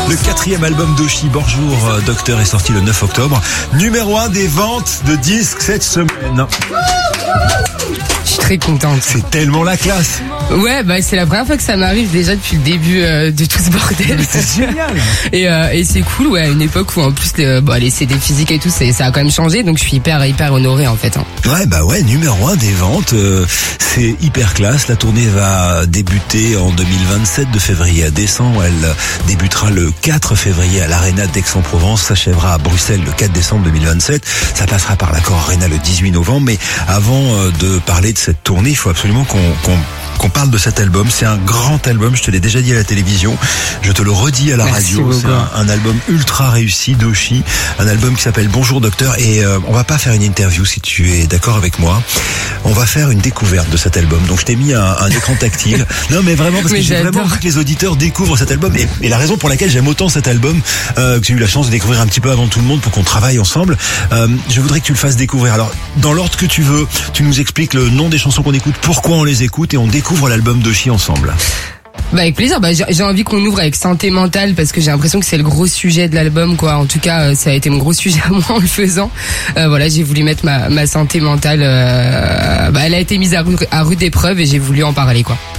Le 4e album d'Oshi, Bonjour Docteur, est sorti le 9 octobre. Numéro 1 des ventes de disques cette semaine. Je suis très contente. C'est tellement la classe. Ouais, c'est la première fois que ça m'arrive déjà depuis le début de tout ce bordel. C'est génial. Et c'est cool, ouais, à une époque où en plus les CD physiques et tout, ça a quand même changé, donc je suis hyper honoré en fait. Ouais, numéro 1 des ventes, c'est hyper classe. La tournée va débuter en 2027 de février à décembre. Elle débutera le 4 février à l'Arena d'Aix-en-Provence, s'achèvera à Bruxelles le 4 décembre 2027. Ça passera par l'Accor Arena le 18 novembre. Mais avant de parler de cette tournée, il faut absolument qu'on parle de cet album. C'est un grand album, je te l'ai déjà dit à la télévision, je te le redis à la radio. C'est un album ultra réussi d'Oshi, un album qui s'appelle Bonjour Docteur, et on va pas faire une interview si tu es d'accord avec moi. On va faire une découverte de cet album. Donc je t'ai mis un écran tactile. Non mais vraiment, parce que j'ai vraiment envie que les auditeurs découvrent cet album, et la raison pour laquelle j'aime autant cet album, que j'ai eu la chance de découvrir un petit peu avant tout le monde pour qu'on travaille ensemble, je voudrais que tu le fasses découvrir. Alors dans l'ordre que tu veux, tu nous expliques le nom des chansons qu'on écoute, pourquoi on les écoute, et on découvre l'album d'Oshi ensemble. Avec plaisir. J'ai envie qu'on ouvre avec Santé mentale, parce que j'ai l'impression que c'est le gros sujet de l'album, quoi. En tout cas, ça a été mon gros sujet à moi en le faisant. J'ai voulu mettre ma santé mentale. Elle a été mise à rude épreuve et j'ai voulu en parler, quoi.